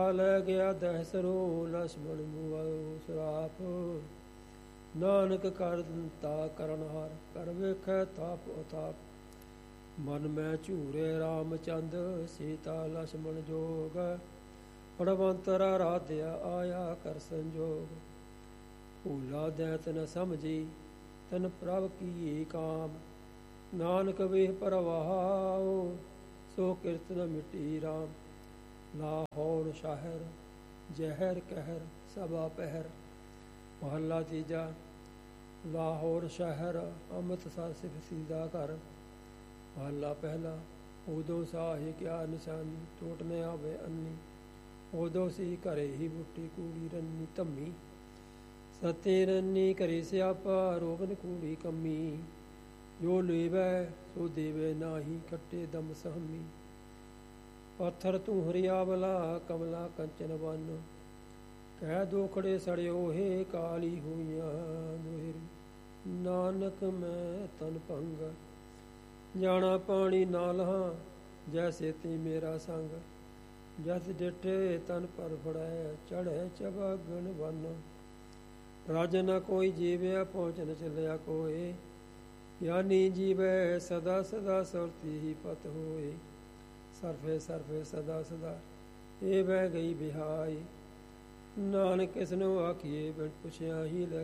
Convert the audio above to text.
ਲੈ ਗਿਆ ਦਹਿਸਰੋ ਲਛਮਣ ਮੂਲ ਸਰਾਪ। ਨਾਨਕ ਕਰ ਤਾ ਕਰਨਹਾਰ ਕਰ ਵੇਖੈ ਤਾਪ ਉਤਾਪ। ਮਨ ਮੈਂ ਝੂਰੇ ਰਾਮਚੰਦ ਸੀਤਾ ਲਛਮਣ ਜੋਗ। ਪੜਵੰਤਰਾ ਰਾਧਿਆ ਆਇਆ ਕਰ ਸੰਜੋਗ। ਭੂਲਾ ਦੈਤ ਨ ਸਮਝੀ ਤਨ ਪ੍ਰਭ ਕੀ ਕਾਮ। ਨਾਨਕ ਵੇਹ ਪਰਵਾਹੋ ਸੋ ਕਿਰਤ ਨ ਮਿਟੀ ਰਾਮ। ਲਾਹੌਰ ਸ਼ਹਿਰ ਜ਼ਹਿਰ ਕਹਿਰ ਸਭਾ ਪਹਿਰ। ਮਹੱਲਾ ਤੀਜਾ। ਲਾਹੌਰ ਸ਼ਹਿਰ ਅੰਮ੍ਰਿਤਸਰ ਸਿਫਤ ਸੀਦਾ ਘਰ। ਮਹੱਲਾ ਪਹਿਲਾ। ਉਦੋਂ ਸਾਹੀ ਕਿਆ ਨਿਸ਼ਾਨੀ ਟੋਟ ਨ ਆਵੇ ਅੰਨੀ। ਉਦੋਂ ਸੀ ਘਰੇ ਹੀ ਬੁੱਟੀ ਕੂੜੀ ਰੰਨੀ ਧੰਮੀ। ਸਤੇ ਰੰਨੀ ਘਰੇ ਸਿਆਪਾ ਰੋਗਨ ਕੂੜੀ ਕੰਮੀ। ਜੋ ਲੇਵੈ ਸੋ ਦੇਵੇ ਨਾਹੀ ਖੱਟੇ ਦਮ ਸਹਮੀ। ਪੱਥਰ ਤੂੰ ਹਰਿਆਵਲਾ ਕਮਲਾ ਕੰਚਨ ਵਨ। ਕਹਿ ਦੋਖੜੇ ਸੜਿਓ ਹੇ ਕਾਲੀ ਹੋਈਆਂ ਦੁਹਰੀ। ਨਾਨਕ ਮੈਂ ਤਨ ਭੰਗ ਜਾਣਾ ਪਾਣੀ ਨਾ ਲਹਾਂ। ਜੈਸੇ ਤੀ ਮੇਰਾ ਸੰਗ ਜਸ ਡਿਠੇ ਤਨ ਪਰ ਫੜੈ ਚੜ੍ਹੈ ਚਬਾਗਣ ਵਨ। ਰਜ ਨ ਕੋਈ ਜੀਵਿਆ ਪਹੁੰਚ ਨ ਚੱਲਿਆ ਕੋਏ। ਗਿਆਨੀ ਜੀਵੈ ਸਦਾ ਸਦਾ ਸੁਰਤੀ ਹੀ ਪਤ ਹੋਏ। ਸਰਫੇ ਸਰਫੇ ਸਦਾ ਸਦਾ ਇਹ ਬਹਿ ਗਈ ਬਿਹਾਈ। ਨਾਨਕ ਕਿਸਨੂੰ ਆਖੀਏ ਬਿਨ ਪੁੱਛਿਆ ਹੀ ਲੈ